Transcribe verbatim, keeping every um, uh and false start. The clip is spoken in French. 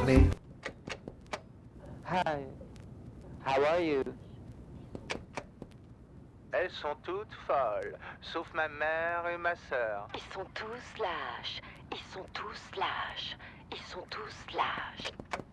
parler. Hi. How are you? Elles sont toutes folles, sauf ma mère et ma sœur. Ils sont tous lâches. Ils sont tous lâches. Ils sont tous lâches.